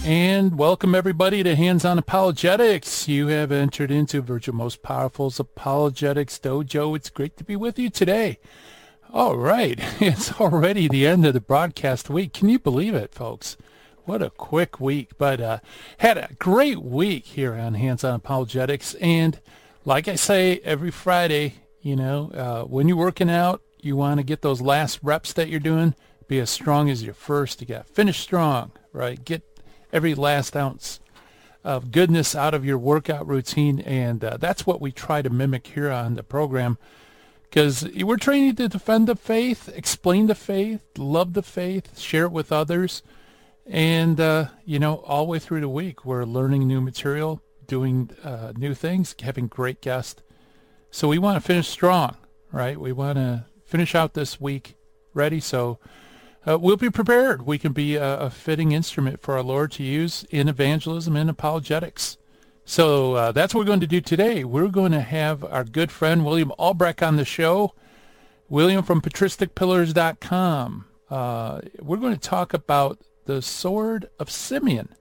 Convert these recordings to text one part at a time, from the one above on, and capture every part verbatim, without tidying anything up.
And welcome everybody to Hands-On Apologetics. You have entered into Virtual Most Powerful's Apologetics Dojo. It's great to be with you today. All right, it's already the end of the broadcast week. Can you believe it, folks? What a quick week. But uh, had a great week here on Hands-On Apologetics. And like I say every Friday, you know, uh, when you're working out, you want to get those last reps that you're doing, be as strong as your first. You got to finish strong, right? Get every last ounce of goodness out of your workout routine, and uh, that's what we try to mimic here on the program, because we're training to defend the faith, explain the faith, love the faith, share it with others, and, uh, you know, all the way through the week, we're learning new material, doing uh, new things, having great guests. So we want to finish strong, right? We want to finish out this week ready, so Uh, we'll be prepared. We can be a, a fitting instrument for our Lord to use in evangelism and apologetics. So uh, that's what we're going to do today. We're going to have our good friend William Albrecht on the show. William from patristic pillars dot com. Uh, we're going to talk about the sword of Simeon.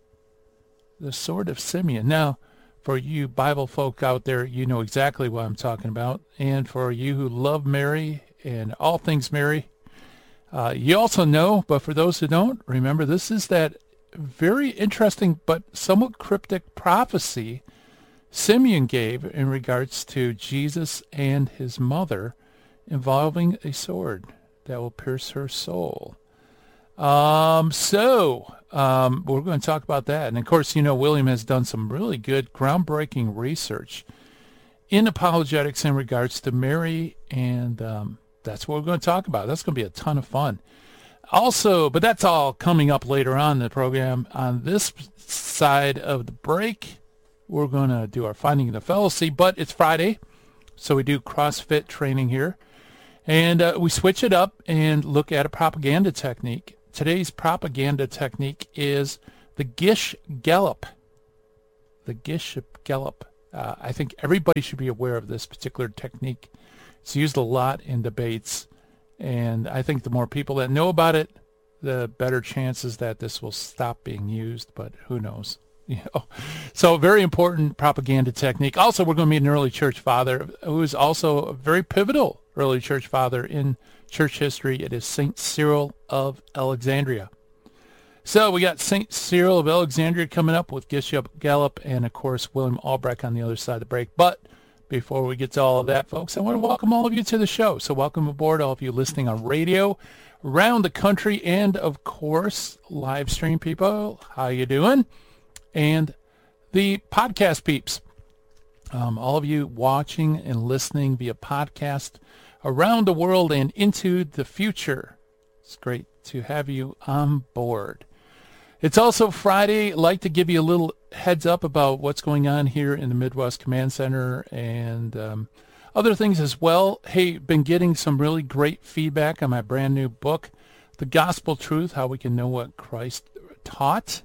The sword of Simeon. Now, for you Bible folk out there, you know exactly what I'm talking about. And for you who love Mary and all things Mary, Uh, you also know, but for those who don't, remember this is that very interesting but somewhat cryptic prophecy Simeon gave in regards to Jesus and his mother involving a sword that will pierce her soul. Um, so um, we're going to talk about that. And, of course, you know, William has done some really good groundbreaking research in apologetics in regards to Mary, and um, that's what we're going to talk about. That's going to be a ton of fun. Also, but that's all coming up later on in the program. On this side of the break, we're going to do our Finding the Fallacy, but it's Friday, so we do CrossFit training here. And uh, we switch it up and look at a propaganda technique. Today's propaganda technique is the Gish Gallop. The Gish Gallop. Uh, I think everybody should be aware of this particular technique. It's used a lot in debates, and I think the more people that know about it, the better chances that this will stop being used, but who knows? You know, so very important propaganda technique. Also, we're going to meet an early church father who is also a very pivotal early church father in church history. It is Saint Cyril of Alexandria. So we got Saint Cyril of Alexandria coming up with Gish Gallop, and, of course, William Albrecht on the other side of the break. But before we get to all of that, folks, I want to welcome all of you to the show. So welcome aboard, all of you listening on radio around the country, and, of course, live stream people. How you doing? And the podcast peeps, um, all of you watching and listening via podcast around the world and into the future. It's great to have you on board. It's also Friday. I'd like to give you a little heads up about what's going on here in the Midwest Command Center and um, other things as well. Hey, been getting some really great feedback on my brand new book, The Gospel Truth, How We Can Know What Christ Taught.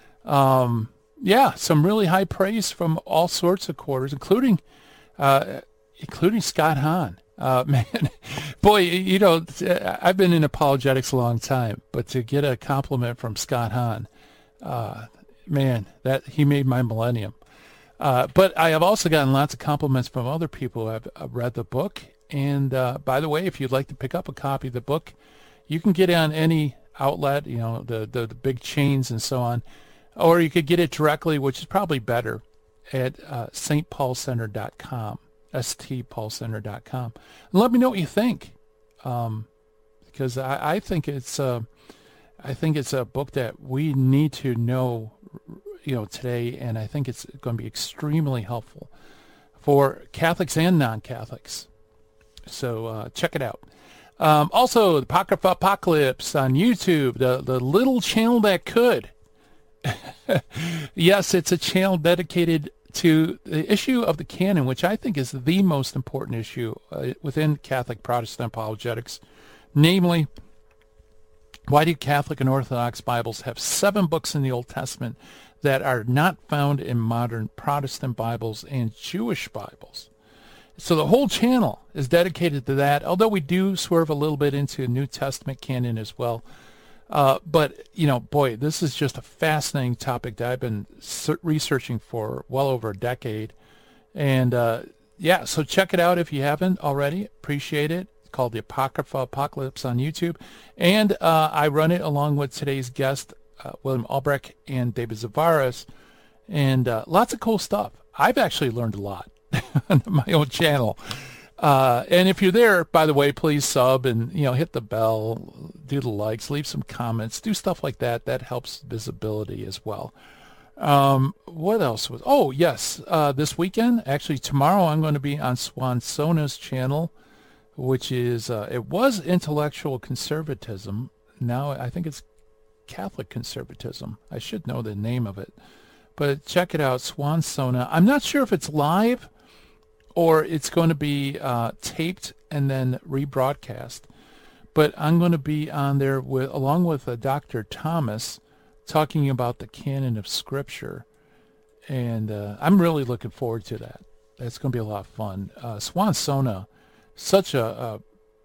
Um, yeah, some really high praise from all sorts of quarters, including uh, including Scott Hahn. Uh, man, boy, you know, I've been in apologetics a long time, but to get a compliment from Scott Hahn, uh, man, that he made my millennium. Uh, but I have also gotten lots of compliments from other people who have uh, read the book. And uh, by the way, if you'd like to pick up a copy of the book, you can get it on any outlet, you know, the, the, the big chains and so on, or you could get it directly, which is probably better, at uh, S T Paul Center dot com. S T Paul Center dot com. And let me know what you think, um, because I, I think it's uh, I think it's a book that we need to know, you know, today, and I think it's going to be extremely helpful for Catholics and non-Catholics. So uh, check it out. Um, also, the Apocrypha Apocalypse on YouTube, the the little channel that could. Yes, it's a channel dedicated to the issue of the canon, which I think is the most important issue uh, within Catholic Protestant apologetics. Namely, why do Catholic and Orthodox Bibles have seven books in the Old Testament that are not found in modern Protestant Bibles and Jewish Bibles? So the whole channel is dedicated to that, although we do swerve a little bit into New Testament canon as well. Uh, but, you know, boy, this is just a fascinating topic that I've been researching for well over a decade. And, uh, yeah, so check it out if you haven't already. Appreciate it. It's called The Apocrypha Apocalypse on YouTube. And uh, I run it along with today's guest, uh, William Albrecht and David Zavaris. And uh, lots of cool stuff. I've actually learned a lot on my own channel. Uh, and if you're there, by the way, please sub and, you know, hit the bell, do the likes, leave some comments, do stuff like that. That helps visibility as well. Um, what else was, oh, yes, uh, this weekend, actually tomorrow, I'm going to be on Swansona's channel, which is, uh, it was intellectual conservatism. Now I think it's Catholic conservatism. I should know the name of it. But check it out, Swansona. I'm not sure if it's live or it's going to be uh, taped and then rebroadcast. But I'm going to be on there with, along with uh, Doctor Thomas, talking about the canon of Scripture. And uh, I'm really looking forward to that. That's going to be a lot of fun. Uh, Swansona, such a, a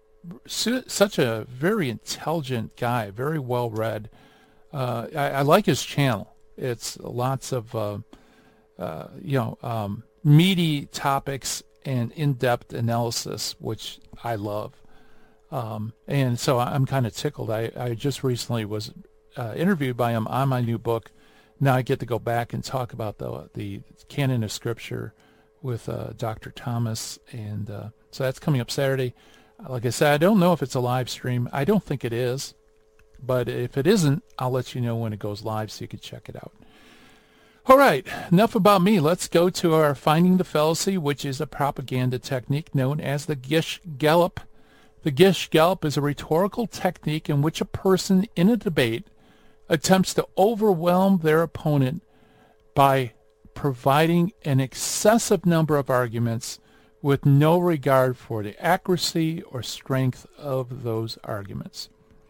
su- such a very intelligent guy, very well read. Uh, I, I like his channel. It's lots of uh, uh, you know um, meaty topics and in-depth analysis, which I love. Um, and so I'm kind of tickled. I, I just recently was uh, interviewed by him on my new book. Now I get to go back and talk about the the canon of Scripture with uh, Doctor Thomas, and uh, so that's coming up Saturday. Like I said, I don't know if it's a live stream. I don't think it is, but if it isn't, I'll let you know when it goes live so you can check it out. All right, enough about me. Let's go to our Finding the Fallacy, which is a propaganda technique known as the Gish Gallop. The Gish Gallop is a rhetorical technique in which a person in a debate attempts to overwhelm their opponent by providing an excessive number of arguments with no regard for the accuracy or strength of those arguments.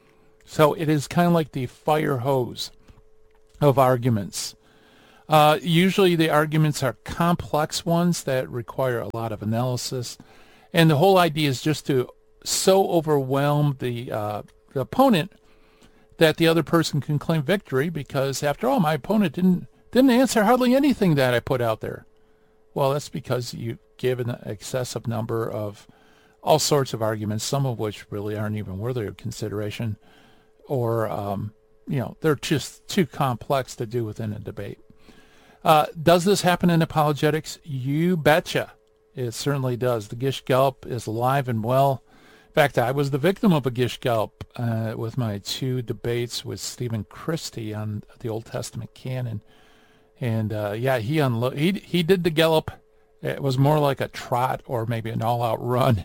So it is kind of like the fire hose of arguments. Uh, usually the arguments are complex ones that require a lot of analysis, and the whole idea is just to so overwhelm the, uh, the opponent that the other person can claim victory, because after all, my opponent didn't didn't answer hardly anything that I put out there. Well, that's because you give an excessive number of all sorts of arguments, some of which really aren't even worthy of consideration, or um, you know, they're just too complex to do within a debate. Uh, does this happen in apologetics? You betcha. It certainly does. The Gish Gallop is alive and well. In fact, I was the victim of a Gish Gallop uh, with my two debates with Stephen Christie on the Old Testament canon. And uh, yeah, he, unlo- he he did the gallop. It was more like a trot or maybe an all-out run.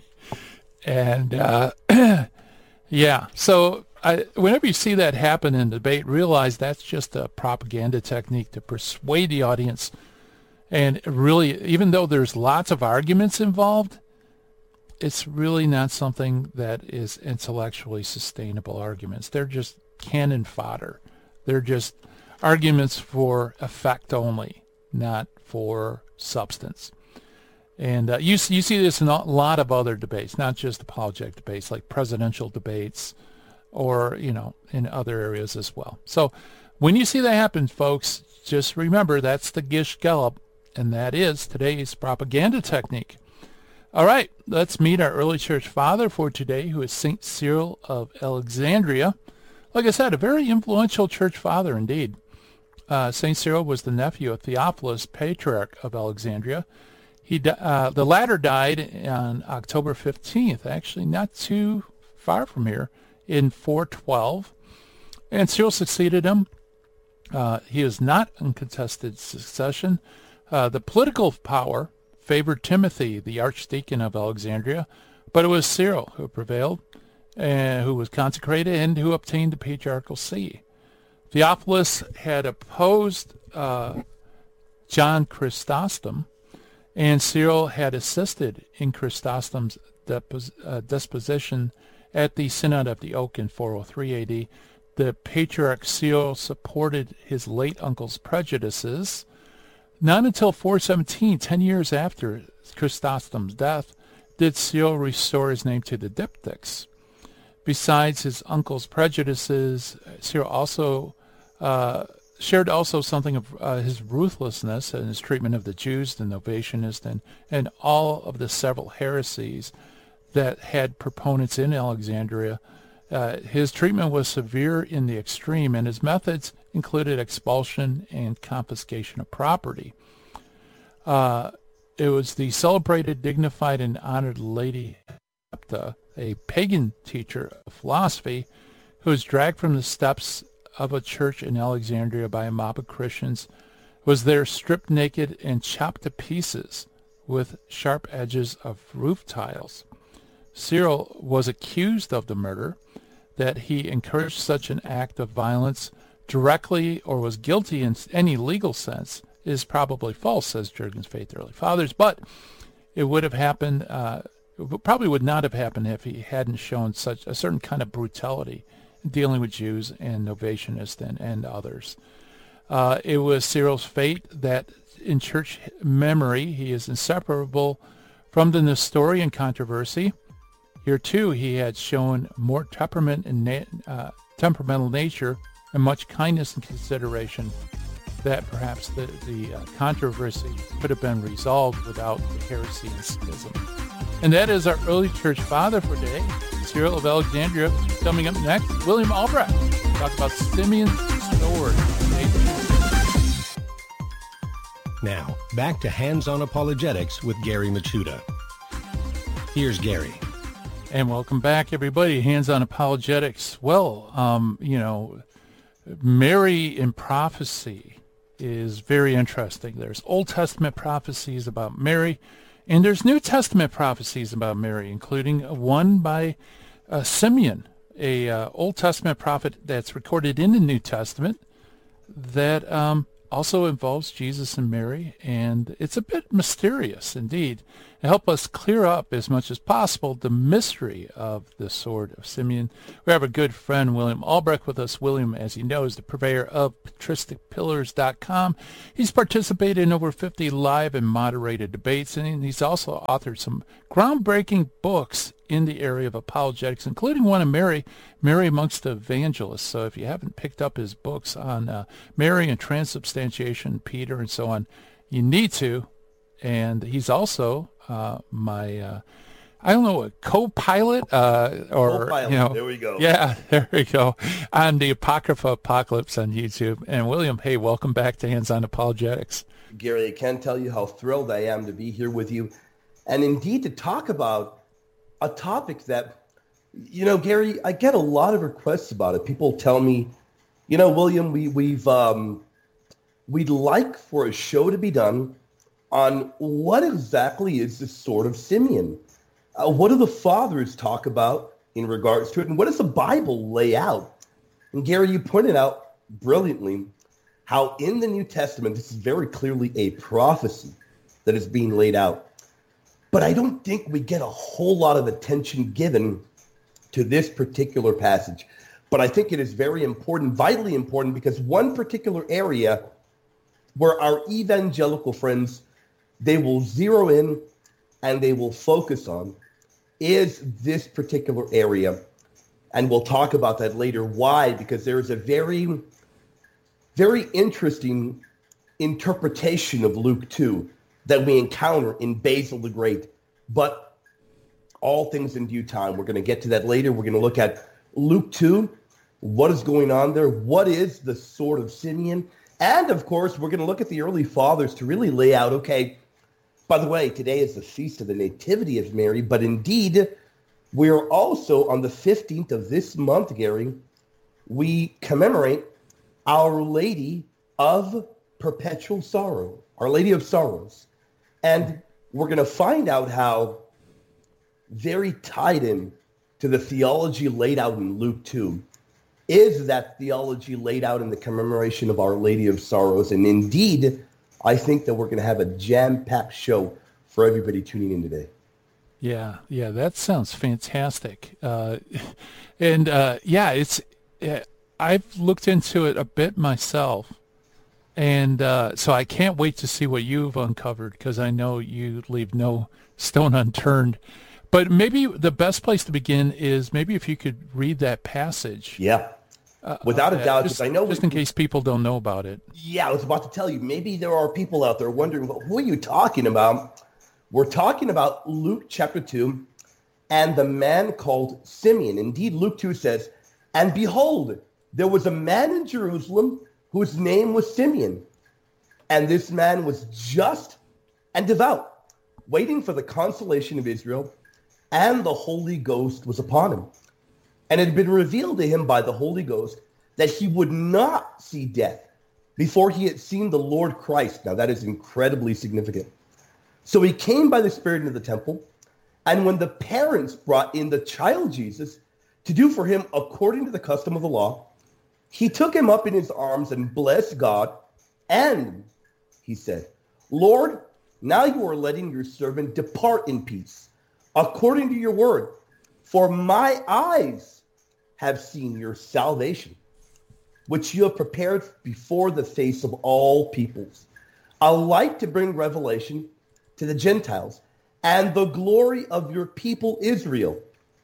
And uh, yeah, so I, whenever you see that happen in debate, realize that's just a propaganda technique to persuade the audience. And really, even though there's lots of arguments involved, it's really not something that is intellectually sustainable arguments. They're just cannon fodder. They're just arguments for effect only, not for substance. And uh, you, you see this in a lot of other debates, not just apologetic debates, like presidential debates, or, you know, in other areas as well. So when you see that happen, folks, just remember that's the Gish Gallop, and that is today's propaganda technique. All right, let's meet our early church father for today, who is Saint Cyril of Alexandria. Like I said, a very influential church father indeed. Uh, Saint Cyril was the nephew of Theophilus, Patriarch of Alexandria. He uh, the latter died on October fifteenth, actually not too far from here, in four twelve. And Cyril succeeded him. Uh, he is not in contested succession. Uh, the political power favored Timothy, the archdeacon of Alexandria, but it was Cyril who prevailed, and who was consecrated, and who obtained the patriarchal see. Theophilus had opposed uh, John Chrysostom, and Cyril had assisted in Chrysostom's depos- uh, disposition at the Synod of the Oak in four oh three A D. The Patriarch Cyril supported his late uncle's prejudices. Not until four seventeen, ten years after Chrysostom's death, did Cyril restore his name to the diptychs. Besides his uncle's prejudices, Cyril also uh, shared also something of uh, his ruthlessness in his treatment of the Jews, the Novatianists, and, and all of the several heresies that had proponents in Alexandria. Uh, his treatment was severe in the extreme, and his methods included expulsion and confiscation of property. Uh, it was the celebrated, dignified, and honored Lady Hepta, a pagan teacher of philosophy, who was dragged from the steps of a church in Alexandria by a mob of Christians, was there stripped naked and chopped to pieces with sharp edges of roof tiles. Cyril was accused of the murder, that he encouraged such an act of violence directly or was guilty in any legal sense is probably false, says Jurgen's Faith Early Fathers, but it would have happened, uh, it probably would not have happened if he hadn't shown such a certain kind of brutality in dealing with Jews and Novatianists and, and others. Uh, it was Cyril's fate that in church memory he is inseparable from the Nestorian controversy. Here, too, he had shown more temperament and na- uh, temperamental nature and much kindness and consideration that perhaps the, the uh, controversy could have been resolved without the heresy and schism. And that is our early church father for today, Cyril of Alexandria. Coming up next, William Albrecht. Talk about Simeon's sword. Now, back to Hands-On Apologetics with Gary Michuta. Here's Gary. And welcome back, everybody. Hands-On Apologetics. Well, um, you know, Mary in prophecy is very interesting. There's Old Testament prophecies about Mary, and there's New Testament prophecies about Mary, including one by uh, Simeon, a uh, Old Testament prophet that's recorded in the New Testament that um, also involves Jesus and Mary, and it's a bit mysterious indeed. To help us clear up as much as possible the mystery of the sword of Simeon, we have a good friend, William Albrecht, with us. William, as you know, is the purveyor of patristic pillars dot com. He's participated in over fifty live and moderated debates, and he's also authored some groundbreaking books in the area of apologetics, including one on Mary, Mary amongst the evangelists. So if you haven't picked up his books on uh, Mary and transubstantiation, Peter, and so on, you need to. And he's also uh, my, uh, I don't know, a co-pilot uh, or, co-pilot. you know. There we go. Yeah, there we go. On the Apocrypha Apocalypse on YouTube. And William, hey, welcome back to Hands-On Apologetics. Gary, I can't tell you how thrilled I am to be here with you. And indeed to talk about a topic that, you know, Gary, I get a lot of requests about it. People tell me, you know, William, we, we've, um, we'd like for a show to be done on what exactly is the sword of Simeon. Uh, what do the fathers talk about in regards to it? And what does the Bible lay out? And Gary, you pointed out brilliantly how in the New Testament, this is very clearly a prophecy that is being laid out. But I don't think we get a whole lot of attention given to this particular passage. But I think it is very important, vitally important, because one particular area where our evangelical friends, they will zero in and they will focus on is this particular area. And we'll talk about that later. Why? Because there is a very, very interesting interpretation of Luke two that we encounter in Basil the Great. But all things in due time. We're going to get to that later. We're going to look at Luke two, what is going on there, what is the sword of Simeon, and of course, we're going to look at the early fathers to really lay out, okay, by the way, today is the feast of the Nativity of Mary, but indeed, we're also on the fifteenth of this month, Gary, we commemorate Our Lady of Perpetual Sorrow, Our Lady of Sorrows. And we're going to find out how very tied in to the theology laid out in Luke two is that theology laid out in the commemoration of Our Lady of Sorrows. And indeed, I think that we're going to have a jam-packed show for everybody tuning in today. Yeah, yeah, that sounds fantastic. Uh, and uh, yeah, it's uh, I've looked into it a bit myself. And uh, so I can't wait to see what you've uncovered, because I know you leave no stone unturned. But But maybe the best place to begin is maybe if you could read that passage. Yeah, uh, without a doubt, just, because I know... Just we, in case people don't know about it. Yeah, I was about to tell you, maybe there are people out there wondering, well, who are you talking about? We're talking about Luke chapter two and the man called Simeon. Indeed, Luke two says, and behold, there was a man in Jerusalem whose name was Simeon. And this man was just and devout, waiting for the consolation of Israel, and the Holy Ghost was upon him. And it had been revealed to him by the Holy Ghost that he would not see death before he had seen the Lord Christ. Now that is incredibly significant. So he came by the Spirit into the temple, and when the parents brought in the child Jesus to do for him according to the custom of the law, he took him up in his arms and blessed God, and he said, Lord, now you are letting your servant depart in peace, according to your word, for my eyes have seen your salvation, which you have prepared before the face of all peoples, a light to bring revelation to the Gentiles, and the glory of your people Israel.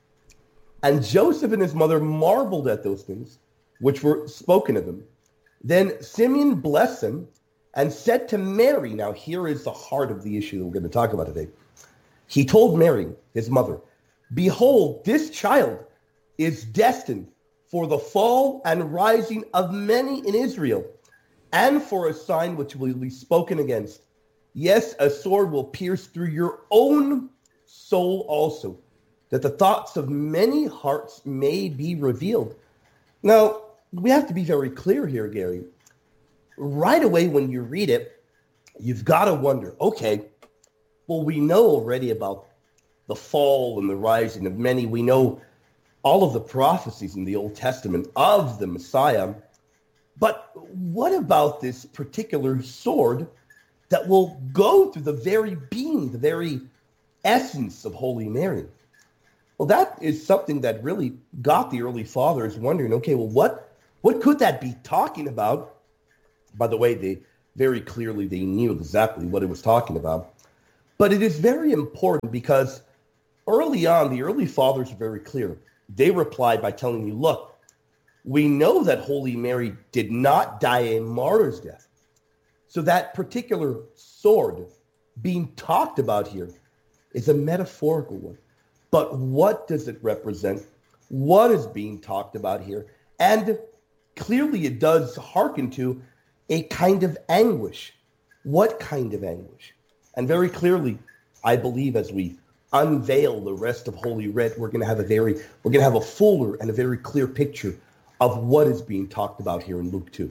And Joseph and his mother marveled at those things which were spoken of him. Then Simeon blessed him and said to Mary, now here is the heart of the issue that we're going to talk about today. He told Mary, his mother, behold, this child is destined for the fall and rising of many in Israel, and for a sign which will be spoken against. Yes, a sword will pierce through your own soul also, that the thoughts of many hearts may be revealed. Now, we have to be very clear here, Gary. Right away when you read it, you've got to wonder, okay, well, we know already about the fall and the rising of many. We know all of the prophecies in the Old Testament of the Messiah. But what about this particular sword that will go through the very being, the very essence of Holy Mary? Well, that is something that really got the early fathers wondering, okay, well, what, what could that be talking about? By the way, they very clearly, they knew exactly what it was talking about. But it is very important because early on, the early fathers are very clear. They replied by telling you, look, we know that Holy Mary did not die a martyr's death. So that particular sword being talked about here is a metaphorical one. But what does it represent? What is being talked about here? And clearly it does hearken to a kind of anguish. What kind of anguish? And very clearly, I believe as we unveil the rest of Holy Writ, we're going to have a very, we're going to have a fuller and a very clear picture of what is being talked about here in Luke two.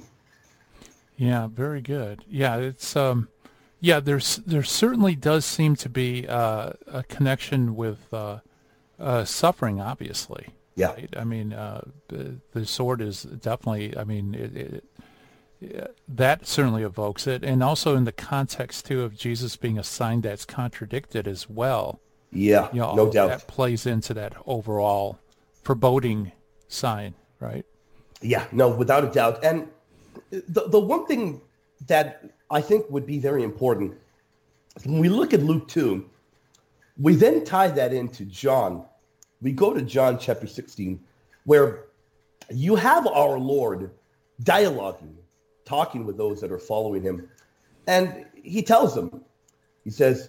Yeah, very good. Yeah, it's um, yeah. There's there certainly does seem to be uh, a connection with uh, uh, suffering. Obviously, yeah. Right? I mean, uh, the, the sword is definitely. I mean, it, it, it, that certainly evokes it, and also in the context too of Jesus being a sign that's contradicted as well. Yeah, you know, no doubt. That plays into that overall foreboding sign, right? Yeah, no, without a doubt. And the the one thing that I think would be very important, when we look at Luke two, we then tie that into John. We go to John chapter sixteen, where you have our Lord dialoguing, talking with those that are following him. And he tells them, he says,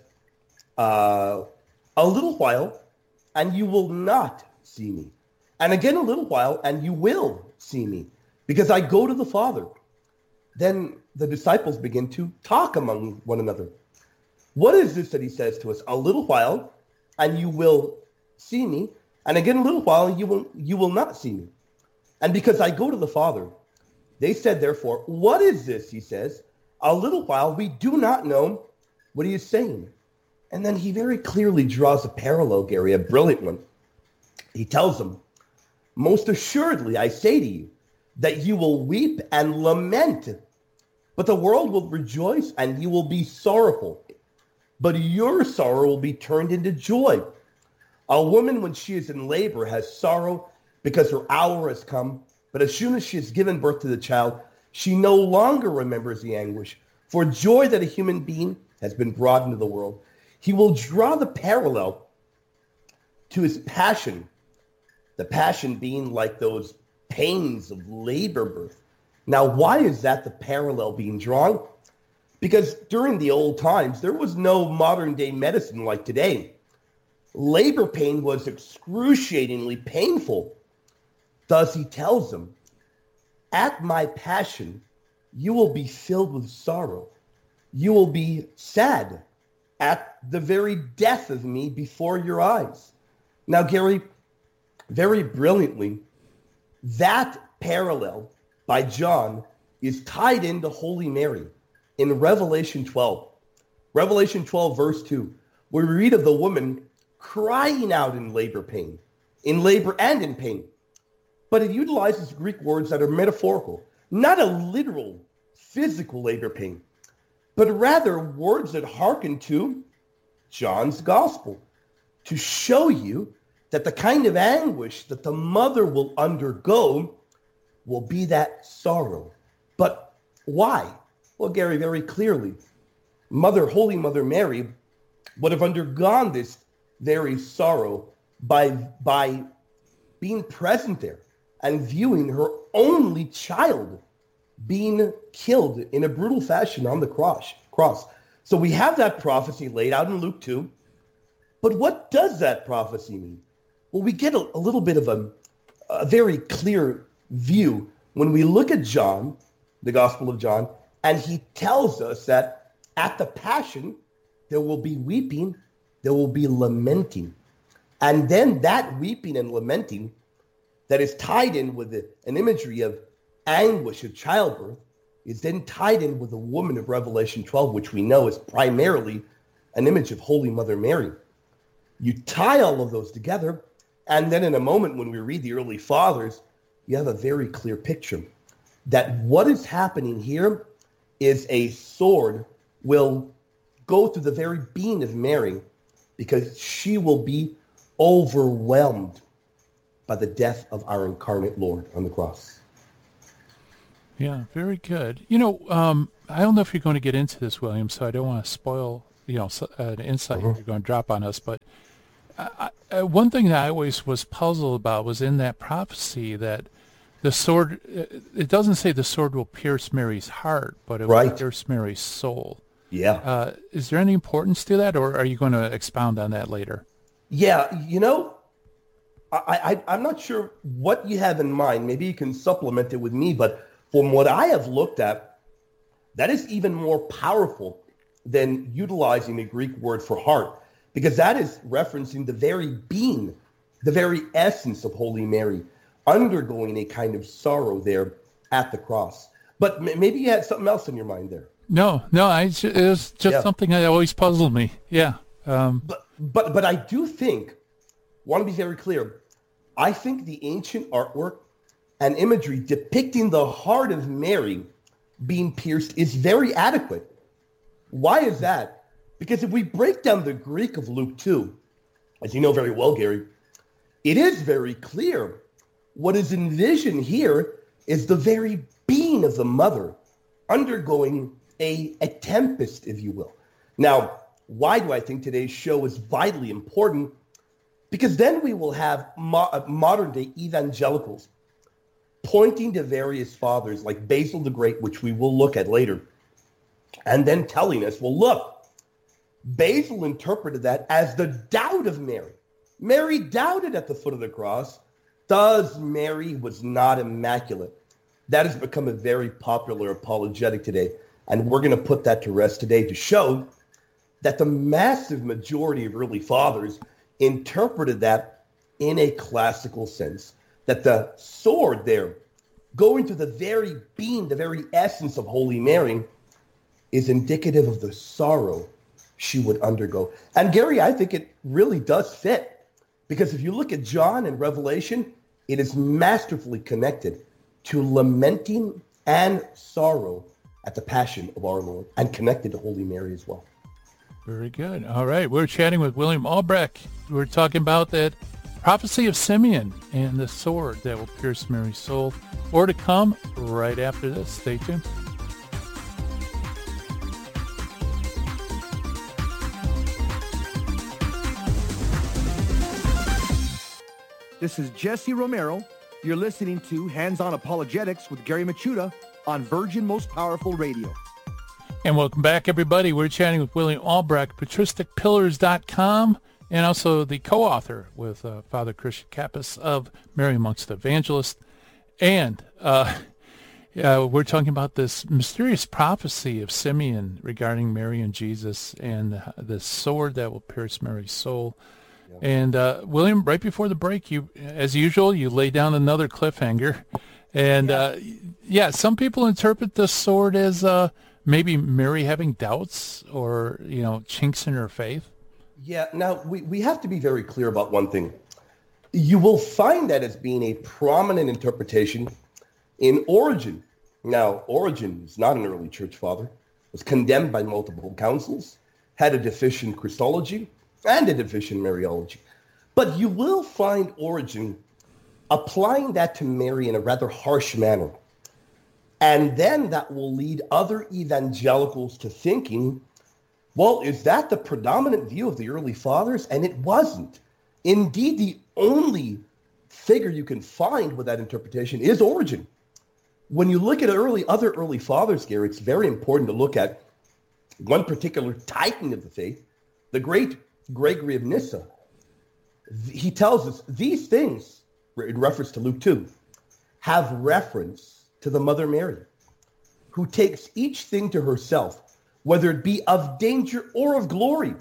uh, a little while, and you will not see me. And again, a little while, and you will see me, because I go to the Father. Then the disciples begin to talk among one another. What is this that he says to us? A little while, and you will see me. And again, a little while, and you will, you will not see me. And because I go to the Father, they said, therefore, what is this, he says? A little while, we do not know what he is saying. And then he very clearly draws a parallel, Gary, a brilliant one. He tells them, most assuredly, I say to you, that you will weep and lament, but the world will rejoice and you will be sorrowful. But your sorrow will be turned into joy. A woman, when she is in labor, has sorrow because her hour has come. But as soon as she has given birth to the child, she no longer remembers the anguish for joy that a human being has been brought into the world. He will draw the parallel to his passion, the passion being like those pains of labor birth. Now, why is that the parallel being drawn? Because during the old times, there was no modern day medicine like today. Labor pain was excruciatingly painful. Thus, he tells them, at my passion, you will be filled with sorrow. You will be sad at the very death of me before your eyes. Now, Gary, very brilliantly, that parallel by John is tied into Holy Mary in Revelation twelve. Revelation twelve, verse two, where we read of the woman crying out in labor pain, in labor and in pain. But it utilizes Greek words that are metaphorical, not a literal physical labor pain, but rather words that hearken to John's gospel, to show you that the kind of anguish that the mother will undergo will be that sorrow. But why? Well, Gary, very clearly, Mother, Holy Mother Mary would have undergone this very sorrow by, by being present there and viewing her only child being killed in a brutal fashion on the cross. cross. So we have that prophecy laid out in Luke two. But what does that prophecy mean? Well, we get a, a little bit of a, a very clear view when we look at John, the Gospel of John, and he tells us that at the Passion, there will be weeping, there will be lamenting. And then that weeping and lamenting that is tied in with the, an imagery of anguish of childbirth is then tied in with the woman of Revelation twelve, which we know is primarily an image of Holy Mother Mary. You tie all of those together, and then in a moment when we read the early fathers, you have a very clear picture that what is happening here is a sword will go through the very being of Mary because she will be overwhelmed by the death of our incarnate Lord on the cross. Yeah, very good. You know, um, I don't know if you're going to get into this, William, so I don't want to spoil, you know, so, uh, the insight Mm-hmm. you're going to drop on us. But I, I, one thing that I always was puzzled about was in that prophecy that the sword, it doesn't say the sword will pierce Mary's heart, but it Right. will pierce Mary's soul. Yeah. Uh, is there any importance to that, or are you going to expound on that later? Yeah, you know, I, I, I'm not sure what you have in mind. Maybe you can supplement it with me, but from what I have looked at, that is even more powerful than utilizing the Greek word for heart, because that is referencing the very being, the very essence of Holy Mary, undergoing a kind of sorrow there at the cross. But m- maybe you had something else in your mind there. No, no, I, it was just Yeah. something that always puzzled me. Yeah. Um, But but but I do think, want to be very clear, I think the ancient artwork and imagery depicting the heart of Mary being pierced is very adequate. Why is that? Because if we break down the Greek of Luke two, as you know very well, Gary, it is very clear. What is envisioned here is the very being of the mother undergoing a, a tempest, if you will. Now, why do I think today's show is vitally important? Because then we will have mo- modern-day evangelicals pointing to various fathers like Basil the Great, which we will look at later, and then telling us, well, look, Basil interpreted that as the doubt of Mary. Mary doubted at the foot of the cross. Thus, Mary was not immaculate. That has become a very popular apologetic today, and we're going to put that to rest today to show that the massive majority of early fathers interpreted that in a classical sense, that the sword there, going to the very being, the very essence of Holy Mary, is indicative of the sorrow she would undergo. And Gary, I think it really does fit, because if you look at John and Revelation, it is masterfully connected to lamenting and sorrow at the passion of our Lord, and connected to Holy Mary as well. Very good. All right. We're chatting with William Albrecht. We're talking about that prophecy of Simeon and the sword that will pierce Mary's soul. More to come right after this. Stay tuned. This is Jesse Romero. You're listening to Hands-On Apologetics with Gary Machuda on Virgin Most Powerful Radio. And welcome back, everybody. We're chatting with William Albrecht, patristic pillars dot com, and also the co-author with uh, Father Christian Kappas of Mary Amongst the Evangelists. And uh, uh, we're talking about this mysterious prophecy of Simeon regarding Mary and Jesus and uh, the sword that will pierce Mary's soul. And uh, William, right before the break, you, as usual, you lay down another cliffhanger. And yeah, uh, yeah some people interpret this sword as uh, maybe Mary having doubts or, you know, chinks in her faith. Yeah, now we, we have to be very clear about one thing. You will find that as being a prominent interpretation in Origen. Now, Origen is not an early church father, was condemned by multiple councils, had a deficient Christology, and a deficient Mariology. But you will find Origen applying that to Mary in a rather harsh manner. And then that will lead other evangelicals to thinking, well, is that the predominant view of the early fathers? And it wasn't. Indeed, the only figure you can find with that interpretation is Origen. When you look at early other early fathers, Gary, it's very important to look at one particular titan of the faith, the great Gregory of Nyssa. He tells us these things, in reference to Luke two, have reference to the Mother Mary, who takes each thing to herself, whether it be of danger or of glory.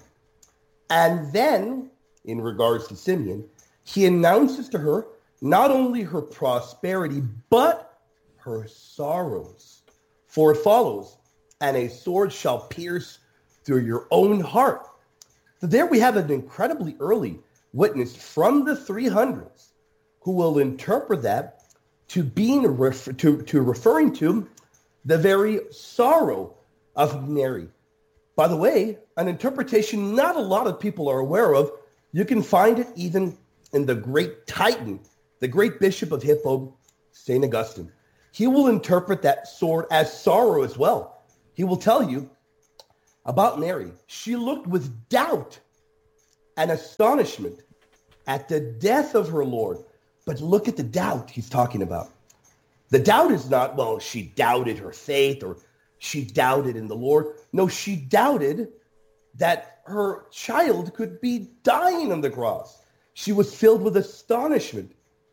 And then, in regards to Simeon, he announces to her not only her prosperity, but her sorrows. For it follows, and a sword shall pierce through your own heart. So there we have an incredibly early witness from the three hundreds who will interpret that to being ref- to, to referring to the very sorrow of Mary. By the way, an interpretation not a lot of people are aware of. You can find it even in the great Titan, the great Bishop of Hippo, Saint Augustine. He will interpret that sword as sorrow as well. He will tell you about Mary. She looked with doubt and astonishment at the death of her Lord. But look at the doubt he's talking about. The doubt is not, well, she doubted her faith or she doubted in the Lord. No, she doubted that her child could be dying on the cross. She was filled with astonishment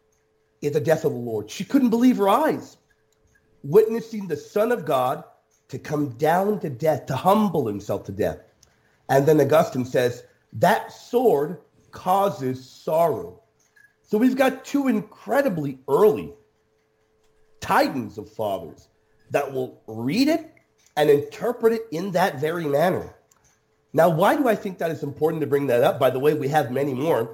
at the death of the Lord. She couldn't believe her eyes, witnessing the Son of God to come down to death, to humble himself to death. And then Augustine says, that sword causes sorrow. So we've got two incredibly early titans of fathers that will read it and interpret it in that very manner. Now, why do I think that it's important to bring that up? By the way, we have many more.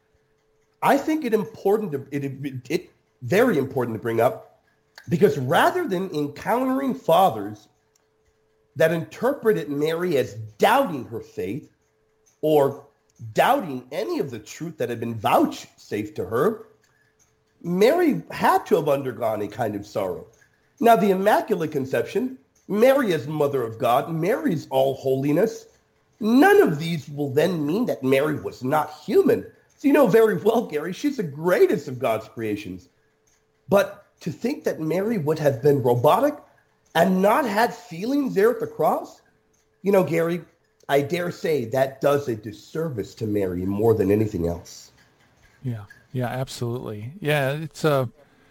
I think it important to, it, it, it very important to bring up because rather than encountering fathers that interpreted Mary as doubting her faith or doubting any of the truth that had been vouchsafed to her, Mary had to have undergone a kind of sorrow. Now, the Immaculate Conception, Mary is Mother of God, Mary's all holiness. None of these will then mean that Mary was not human. So you know very well, Gary, she's the greatest of God's creations. But to think that Mary would have been robotic and not had feelings there at the cross, you know, Gary, I dare say that does a disservice to Mary more than anything else. Yeah, yeah, absolutely. Yeah, it's uh,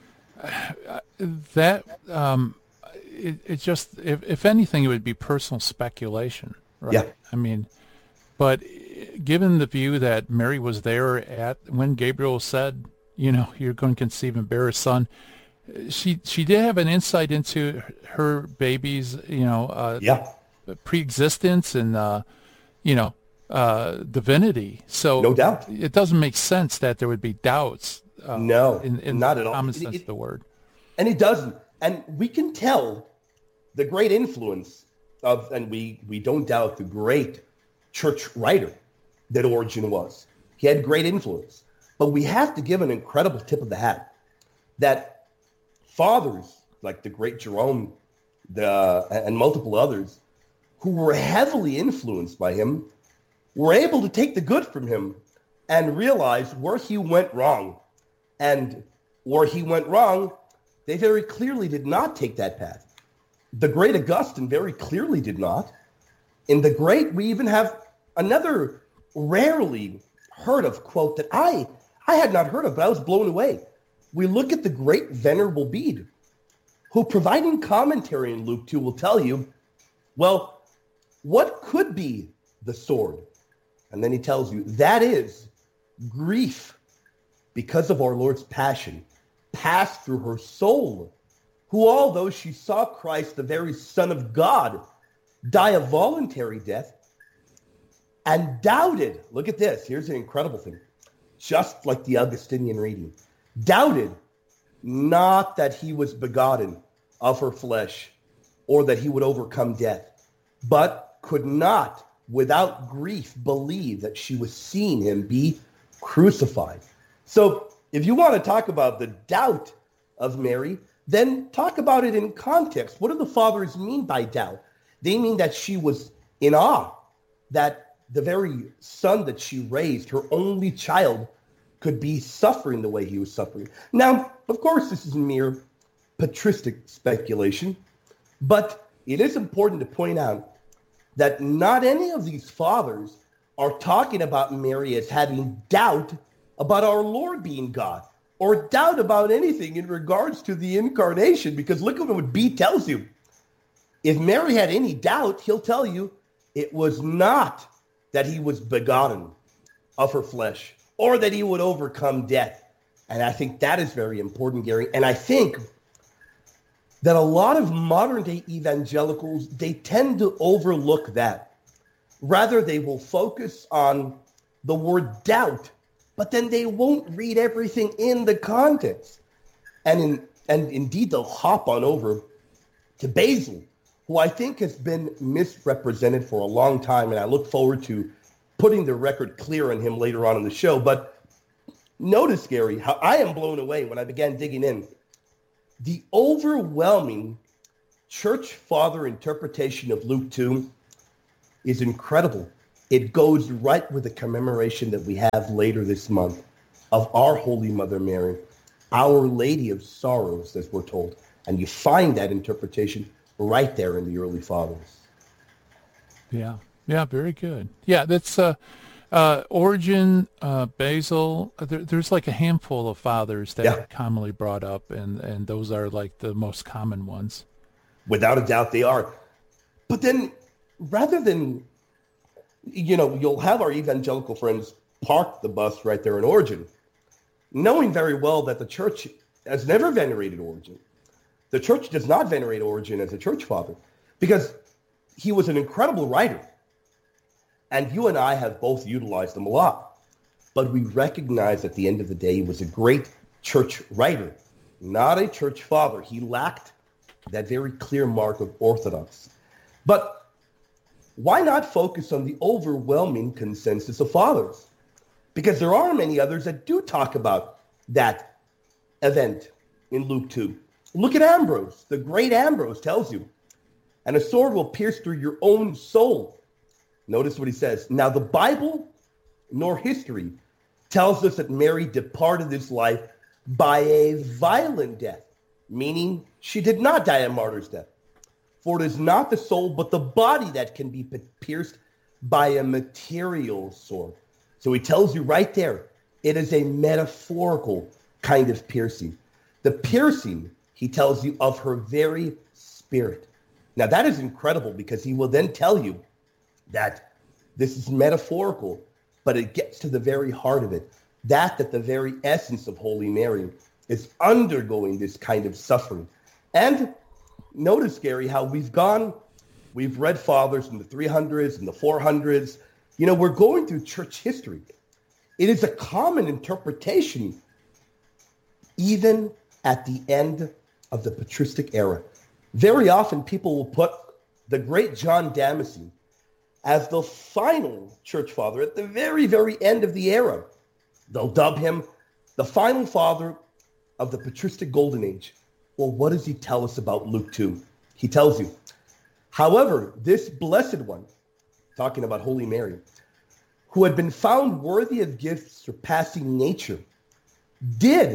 that, um, it, it just, if, if anything, it would be personal speculation, right? Yeah. I mean, but given the view that Mary was there at when Gabriel said, you know, you're going to conceive and bear a son, she she did have an insight into her baby's, you know, uh, yeah. pre-existence and, uh, you know, uh, divinity. So no doubt, it doesn't make sense that there would be doubts. Uh, no, in, in not at all. Common It- sense it- of the word. And it doesn't. And we can tell the great influence of, and we, we don't doubt the great church writer that Origen was. He had great influence. But we have to give an incredible tip of the hat that fathers like the great Jerome the, and multiple others who were heavily influenced by him were able to take the good from him and realize where he went wrong. and or he went wrong, they very clearly did not take that path. The great Augustine very clearly did not. In the great, we even have another rarely heard of quote that I, I had not heard of, but I was blown away. We look at the great Venerable Bede, who providing commentary in Luke two will tell you, well, what could be the sword? And then he tells you, that is grief because of our Lord's passion passed through her soul, who although she saw Christ, the very Son of God, die a voluntary death, and doubted, look at this, here's an incredible thing, just like the Augustinian reading, doubted not that he was begotten of her flesh, or that he would overcome death, but could not, without grief, believe that she was seeing him be crucified. So if you want to talk about the doubt of Mary, then talk about it in context. What do the fathers mean by doubt? They mean that she was in awe, that the very son that she raised, her only child, could be suffering the way he was suffering. Now, of course, this is mere patristic speculation, but it is important to point out that not any of these fathers are talking about Mary as having doubt about our Lord being God, or doubt about anything in regards to the incarnation, because look at what Bede tells you. If Mary had any doubt, he'll tell you it was not that he was begotten of her flesh, or that he would overcome death. And I think that is very important, Gary. And I think that a lot of modern day evangelicals, they tend to overlook that. Rather, they will focus on the word doubt, but then they won't read everything in the context. And in, and indeed, they'll hop on over to Basil, who I think has been misrepresented for a long time, and I look forward to putting the record clear on him later on in the show. But notice, Gary, how I am blown away when I began digging in. The overwhelming church father interpretation of Luke two is incredible. It goes right with the commemoration that we have later this month of our Holy Mother Mary, Our Lady of Sorrows, as we're told. And you find that interpretation right there in the early fathers. Yeah, yeah, very good. Yeah, that's uh, uh, Origen, uh, Basil. There, there's like a handful of fathers that Yeah. are commonly brought up, and, and those are like the most common ones. Without a doubt, they are. But then, rather than, you know, you'll have our evangelical friends park the bus right there in Origen, knowing very well that the church has never venerated Origen. The church does not venerate Origen as a church father because he was an incredible writer. And you and I have both utilized him a lot. But we recognize at the end of the day he was a great church writer, not a church father. He lacked that very clear mark of orthodoxy. But why not focus on the overwhelming consensus of fathers? Because there are many others that do talk about that event in Luke two. Look at Ambrose. The great Ambrose tells you, and a sword will pierce through your own soul. Notice what he says. Now the Bible nor history tells us that Mary departed this life by a violent death, meaning she did not die a martyr's death. For it is not the soul, but the body that can be pierced by a material sword. So he tells you right there, it is a metaphorical kind of piercing. The piercing, he tells you, of her very spirit. Now that is incredible because he will then tell you that this is metaphorical, but it gets to the very heart of it. That, that the very essence of Holy Mary is undergoing this kind of suffering. And notice, Gary, how we've gone, we've read fathers in the three hundreds and the four hundreds. You know, we're going through church history. It is a common interpretation, even at the end of the patristic era. Very often people will put the great John Damascene as the final church father at the very, very end of the era. They'll dub him the final father of the patristic golden age. Well, what does he tell us about Luke two? He tells you, however, this blessed one, talking about Holy Mary, who had been found worthy of gifts surpassing nature, did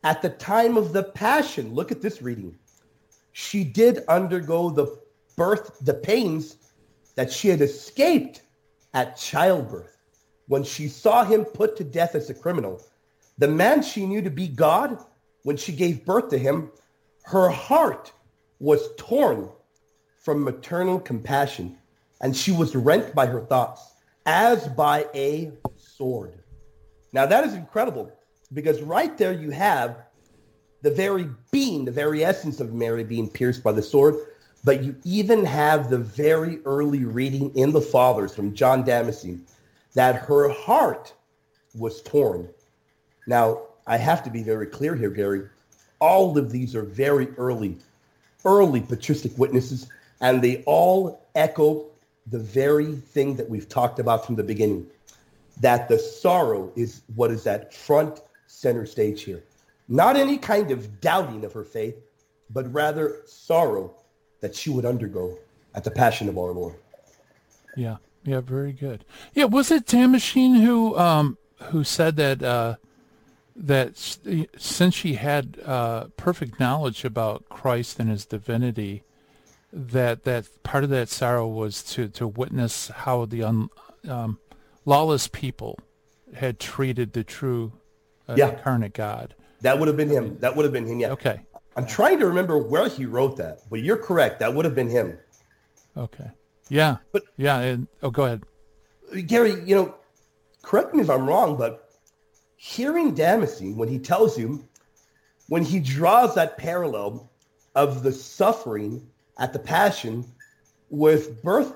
at the time of the passion, look at this reading, she did undergo the birth, the pains that she had escaped at childbirth. When she saw him put to death as a criminal, the man she knew to be God, when she gave birth to him, her heart was torn from maternal compassion, and she was rent by her thoughts as by a sword. Now that is incredible, because right there you have the very being, the very essence of Mary being pierced by the sword, but you even have the very early reading in the Fathers from John Damascene that her heart was torn. Now, I have to be very clear here, Gary. All of these are very early, early patristic witnesses, and they all echo the very thing that we've talked about from the beginning, that the sorrow is what is at front center stage here. Not any kind of doubting of her faith, but rather sorrow that she would undergo at the passion of our Lord. Yeah, yeah, very good. Yeah, was it Damascene who um, who said that uh, that since she had uh, perfect knowledge about Christ and his divinity, that that part of that sorrow was to, to witness how the un, um, lawless people had treated the true uh, yeah. incarnate God. That would have been him. That would have been him, yeah. Okay. I'm trying to remember where he wrote that, but you're correct. That would have been him. Okay. Yeah. But yeah. And, oh, go ahead. Gary, you know, correct me if I'm wrong, but hearing Damascene, when he tells you, when he draws that parallel of the suffering at the passion with birth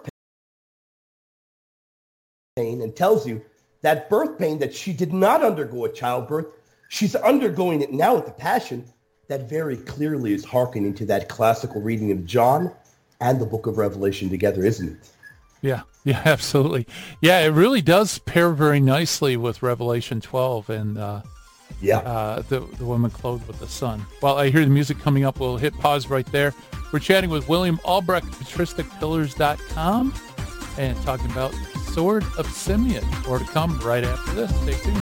pain, and tells you that birth pain that she did not undergo at childbirth, she's undergoing it now at the passion, that very clearly is hearkening to that classical reading of John and the book of Revelation together, isn't it? Yeah, yeah, absolutely. Yeah, it really does pair very nicely with Revelation twelve and uh, yeah, uh, the, the woman clothed with the sun. Well, I hear the music coming up. We'll hit pause right there. We're chatting with William Albrecht, patristic pillars dot com, and talking about Sword of Simeon. More to come right after this. Stay tuned.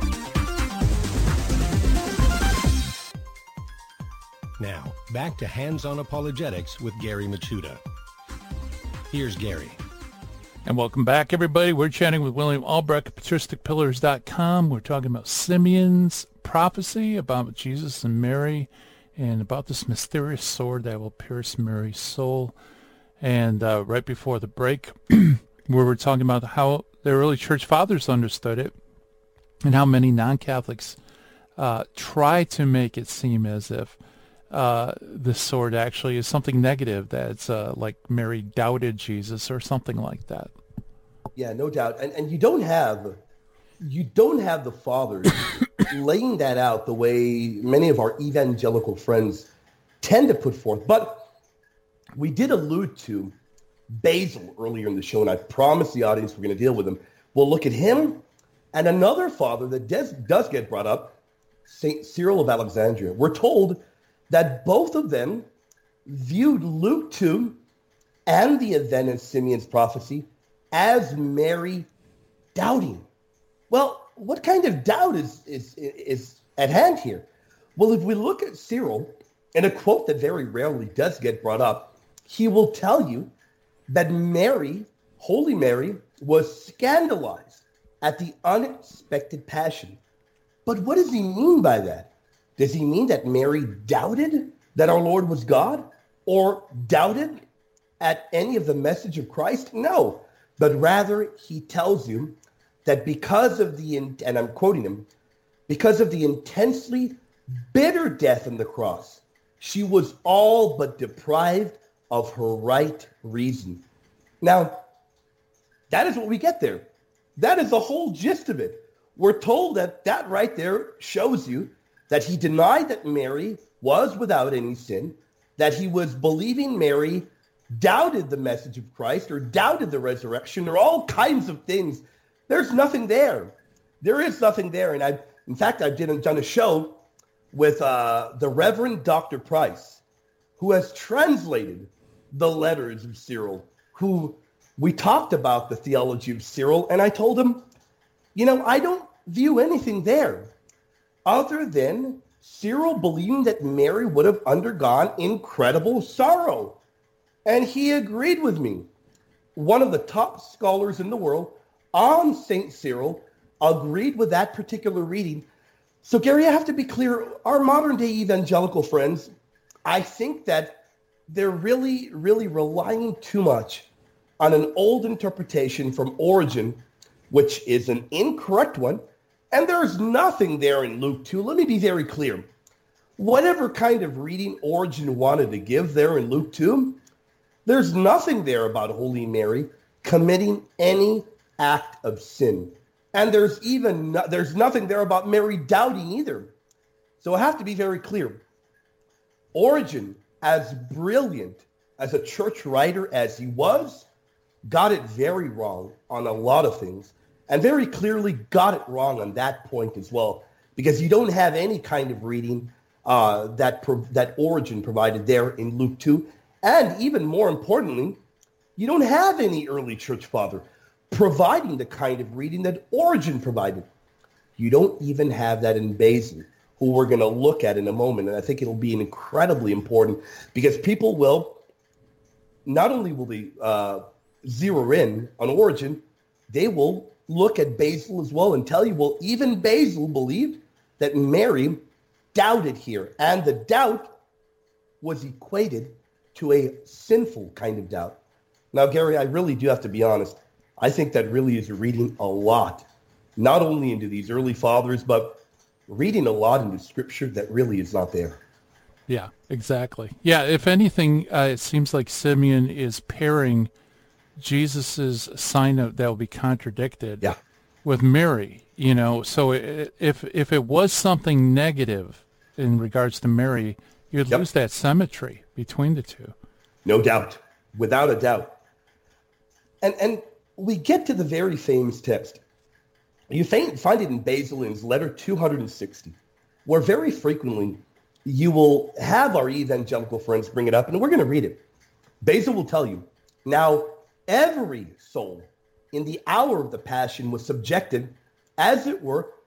Now, back to Hands-On Apologetics with Gary Machuda. Here's Gary. And welcome back, everybody. We're chatting with William Albrecht, patristic pillars dot com. We're talking about Simeon's prophecy about Jesus and Mary and about this mysterious sword that will pierce Mary's soul. And uh, right before the break, where we're talking about how the early church fathers understood it and how many non-Catholics uh, try to make it seem as if uh, the sword actually is something negative, that's uh, like Mary doubted Jesus or something like that. Yeah, no doubt. And and you don't have you don't have the fathers laying that out the way many of our evangelical friends tend to put forth. But we did allude to Basil earlier in the show, and I promised the audience we're going to deal with him. We'll look at him and another father that does, does get brought up, Saint Cyril of Alexandria. We're told that both of them viewed Luke two and the event of Simeon's prophecy as Mary doubting. Well, what kind of doubt is, is, is at hand here? Well, if we look at Cyril, in a quote that very rarely does get brought up, he will tell you that Mary, Holy Mary, was scandalized at the unexpected passion. But what does he mean by that? Does he mean that Mary doubted that our Lord was God, or doubted at any of the message of Christ? No, but rather he tells you that because of the, and I'm quoting him, because of the intensely bitter death on the cross, she was all but deprived of her right reason. Now, that is what we get there. That is the whole gist of it. We're told that that right there shows you that he denied that Mary was without any sin, that he was believing Mary doubted the message of Christ or doubted the resurrection, or all kinds of things. There's nothing there. There is nothing there. And I, in fact, I've done, done a show with uh, the Reverend Doctor Price, who has translated the letters of Cyril, who we talked about the theology of Cyril, and I told him, you know, I don't view anything there other than Cyril believing that Mary would have undergone incredible sorrow. And he agreed with me. One of the top scholars in the world on Saint Cyril agreed with that particular reading. So, Gary, I have to be clear. Our modern-day evangelical friends, I think that they're really, really relying too much on an old interpretation from Origen, which is an incorrect one. And there's nothing there in Luke two. Let me be very clear. Whatever kind of reading Origen wanted to give there in Luke two, there's nothing there about Holy Mary committing any act of sin. And there's even no, there's nothing there about Mary doubting either. So I have to be very clear. Origen, as brilliant as a church writer as he was, got it very wrong on a lot of things, and very clearly got it wrong on that point as well, because you don't have any kind of reading uh, that pro- that Origen provided there in Luke two. And even more importantly, you don't have any early church father providing the kind of reading that Origen provided. You don't even have that in Basil, who we're going to look at in a moment. And I think it'll be incredibly important, because people will, not only will they uh, zero in on Origen, they will look at Basil as well and tell you, well, even Basil believed that Mary doubted here. And the doubt was equated to a sinful kind of doubt. Now, Gary, I really do have to be honest. I think that really is reading a lot, not only into these early fathers, but reading a lot into Scripture that really is not there. Yeah, exactly. Yeah, if anything, uh, it seems like Simeon is pairing Jesus's sign of, that will be contradicted yeah. with Mary. You know, so it, if if it was something negative in regards to Mary, you'd yep. lose that symmetry between the two. No doubt, without a doubt. And and we get to the very famous text. You find it in Basil in his letter two hundred sixty, where very frequently you will have our evangelical friends bring it up, and we're going to read it. Basil will tell you, now every soul in the hour of the Passion was subjected, as it were,